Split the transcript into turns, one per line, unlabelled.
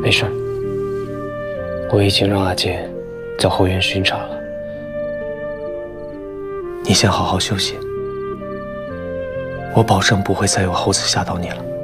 没事儿，我已经让阿健在后院巡查了。
你先好好休息，我保证不会再有猴子吓到你了。